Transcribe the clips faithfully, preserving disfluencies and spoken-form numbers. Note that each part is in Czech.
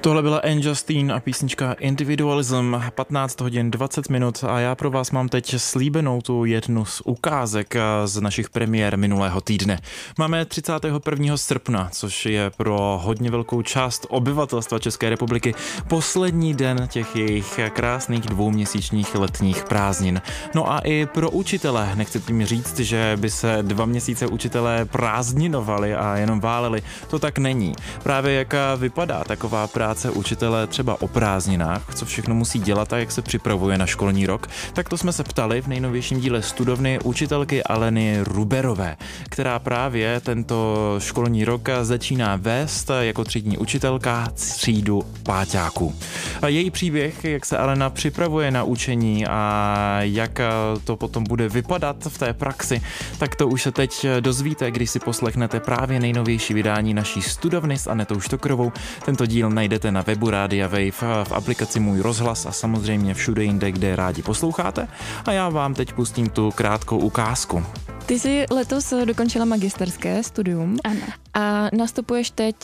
Tohle byla Anne Justine a písnička Individualism, patnáct hodin dvacet minut a já pro vás mám teď slíbenou tu jednu z ukázek z našich premiér minulého týdne. Máme třicátého prvního srpna, což je pro hodně velkou část obyvatelstva České republiky poslední den těch jejich krásných dvouměsíčních letních prázdnin. No a i pro učitele, nechci tím říct, že by se dva měsíce učitelé prázdninovali a jenom váleli, to tak není. Právě jaká vypadá taková práce učitele třeba o prázdninách, co všechno musí dělat a jak se připravuje na školní rok, tak to jsme se ptali v nejnovějším díle Studovny učitelky Aleny Ruberové, která právě tento školní rok začíná vést jako třídní učitelka třídu páťáků. A její příběh, jak se Alena připravuje na učení a jak to potom bude vypadat v té praxi, tak to už se teď dozvíte, když si poslechnete právě nejnovější vydání naší Studovny s Anetou Štokrovou. Tento díl najdete na webu Rádia Wave, v aplikaci Můj rozhlas a samozřejmě všude jinde, kde rádi posloucháte. A já vám teď pustím tu krátkou ukázku. Ty jsi letos dokončila magisterské studium. Ano. A nastupuješ teď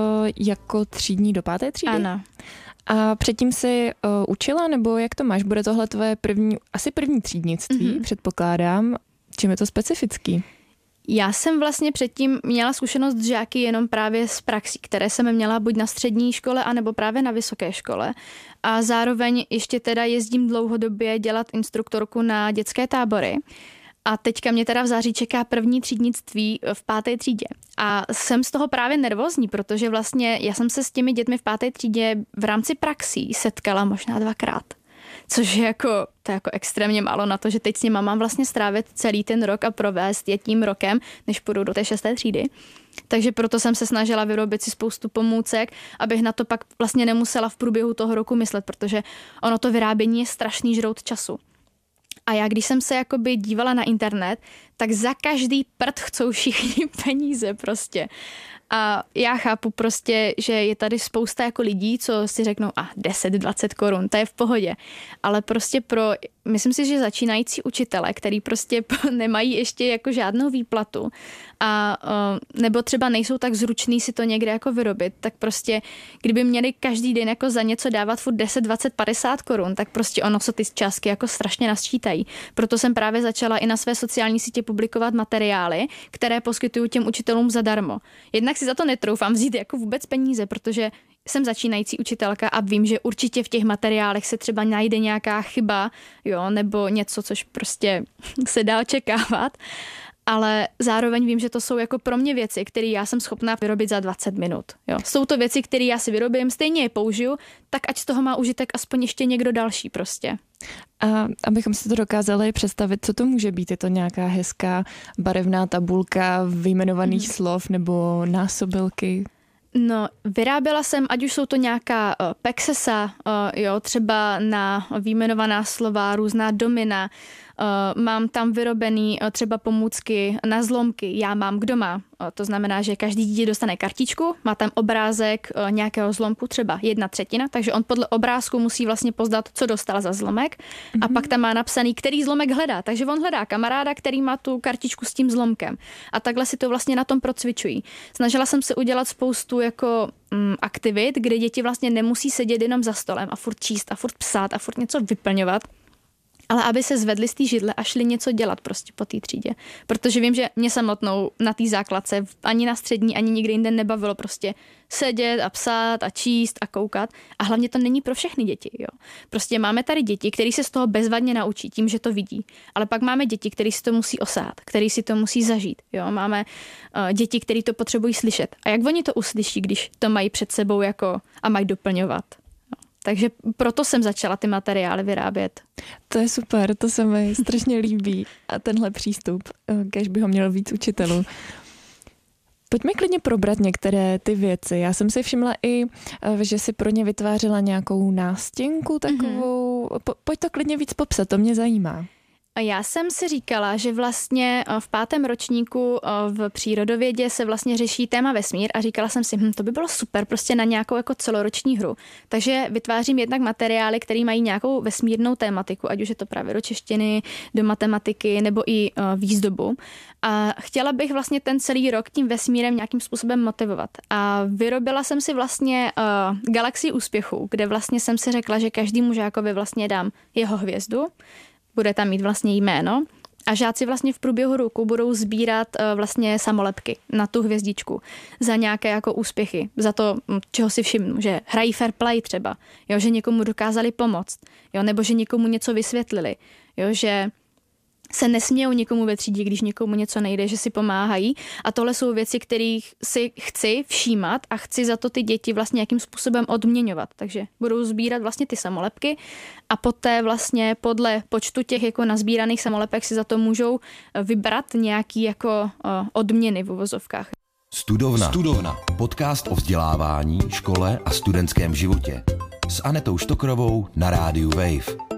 jako třídní do páté třídy? Ano. A předtím jsi uh, učila, nebo jak to máš? Bude tohle tvoje první, asi první třídnictví, mm-hmm. předpokládám. Čím je to specifický? Já jsem vlastně předtím měla zkušenost s žáky jenom právě z praxí, které jsem měla buď na střední škole, anebo právě na vysoké škole. A zároveň ještě teda jezdím dlouhodobě dělat instruktorku na dětské tábory. A teďka mě teda v září čeká první třídnictví v páté třídě. A jsem z toho právě nervózní, protože vlastně já jsem se s těmi dětmi v páté třídě v rámci praxí setkala možná dvakrát. Což je jako, to je jako extrémně málo na to, že teď s nima mám vlastně strávit celý ten rok a provést je tím rokem, než půjdu do té šesté třídy. Takže proto jsem se snažila vyrobit si spoustu pomůcek, abych na to pak vlastně nemusela v průběhu toho roku myslet, protože ono to vyrábění je strašný žrout času. A já, když jsem se jakoby dívala na internet, tak za každý prd chcou všichni peníze prostě. A já chápu prostě, že je tady spousta jako lidí, co si řeknou, a deset dvacet korun, to je v pohodě. Ale prostě pro, myslím si, že začínající učitele, který prostě nemají ještě jako žádnou výplatu a nebo třeba nejsou tak zruční si to někde jako vyrobit, tak prostě kdyby měli každý den jako za něco dávat furt deset dvacet padesát korun, tak prostě ono se ty částky jako strašně nasčítají. Proto jsem právě začala i na své sociální sítě publikovat materiály, které poskytuju těm učitelům zadarmo. Jednak si za to netroufám vzít jako vůbec peníze, protože jsem začínající učitelka a vím, že určitě v těch materiálech se třeba najde nějaká chyba, jo, nebo něco, což prostě se dá očekávat. Ale zároveň vím, že to jsou jako pro mě věci, které já jsem schopná vyrobit za dvacet minut. Jo. Jsou to věci, které já si vyrobím, stejně je použiju, tak ať z toho má užitek aspoň ještě někdo další prostě. A abychom si to dokázali představit, co to může být? Je to nějaká hezká barevná tabulka vyjmenovaných mm. slov nebo násobilky? No, vyráběla jsem, ať už jsou to nějaká uh, pexesa, uh, jo, třeba na výjmenovaná slova, různá domina. Uh, mám tam vyrobený uh, třeba pomůcky na zlomky, já mám, kdo má. Uh, to znamená, že každý dítě dostane kartičku, má tam obrázek uh, nějakého zlomku, třeba jedna třetina, takže on podle obrázku musí vlastně poznat, co dostal za zlomek. Mm-hmm. A pak tam má napsaný, který zlomek hledá. Takže on hledá kamaráda, který má tu kartičku s tím zlomkem. A takhle si to vlastně na tom procvičují. Snažila jsem se udělat spoustu jako mm, aktivit, kde děti vlastně nemusí sedět jenom za stolem a furt číst a furt psát a furt něco vyplňovat, ale aby se zvedli z té židle a šli něco dělat prostě po té třídě. Protože vím, že mě samotnou na té základce ani na střední, ani nikdy jinde nebavilo prostě sedět a psát a číst a koukat. A hlavně to není pro všechny děti. Jo. Prostě máme tady děti, které se z toho bezvadně naučí tím, že to vidí. Ale pak máme děti, které si to musí osát, které si to musí zažít. Jo. Máme uh, děti, které to potřebují slyšet. A jak oni to uslyší, když to mají před sebou jako a mají doplňovat? Takže proto jsem začala ty materiály vyrábět. To je super, to se mi strašně líbí. A tenhle přístup, kéž by ho měl víc učitelů. Pojďme klidně probrat některé ty věci. Já jsem si všimla i, že si pro ně vytvářela nějakou nástěnku takovou. Mm-hmm. Po, pojď to klidně víc popsat, to mě zajímá. Já jsem si říkala, že vlastně v pátém ročníku v přírodovědě se vlastně řeší téma vesmír a říkala jsem si, hm, to by bylo super prostě na nějakou jako celoroční hru. Takže vytvářím jednak materiály, které mají nějakou vesmírnou tématiku, ať už je to právě do češtiny, do matematiky nebo i výzdobu. A chtěla bych vlastně ten celý rok tím vesmírem nějakým způsobem motivovat. A vyrobila jsem si vlastně uh, galaxii úspěchů, kde vlastně jsem si řekla, že každému žákovi vlastně dám jeho hvězdu, bude tam mít vlastně jméno a žáci vlastně v průběhu roku budou sbírat uh, vlastně samolepky na tu hvězdičku za nějaké jako úspěchy, za to, čeho si všimnu, že hrají fair play třeba, jo, že někomu dokázali pomoct, jo, nebo že někomu něco vysvětlili, jo, že se nesmějou někomu ve třídě, když někomu něco nejde, že si pomáhají. A tohle jsou věci, kterých si chci všímat a chci za to ty děti vlastně nějakým způsobem odměňovat. Takže budou sbírat vlastně ty samolepky a poté vlastně podle počtu těch jako nazbíraných samolepek si za to můžou vybrat nějaký jako odměny v uvozovkách. Studovna. Studovna. Podcast o vzdělávání, škole a studentském životě. S Anetou Štokrovou na rádiu Wave.